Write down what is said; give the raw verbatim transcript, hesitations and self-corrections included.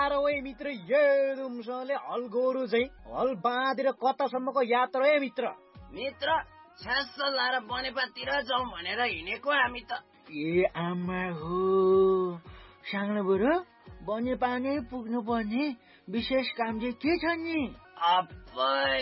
ओए मित्र एकदमसँगले हल गोरु चाहिँ हल बाँधेर कतासम्मको यात्रा है मित्र? मित्र छ्यास लाएर बनेपातिर जाउँ भनेर हिँडेको हामी त। ए आमा हो साङ्लो बुढो, बनेपा नै पुग्नु पर्ने विशेष काम चाहिँ के छ नि? अब्बै